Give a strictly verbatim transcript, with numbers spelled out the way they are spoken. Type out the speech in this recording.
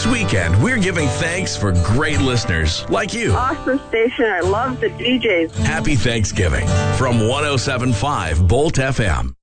This weekend, we're giving thanks for great listeners like you. Awesome station. I love the D Js. Happy Thanksgiving from one oh seven point five Bolt F M.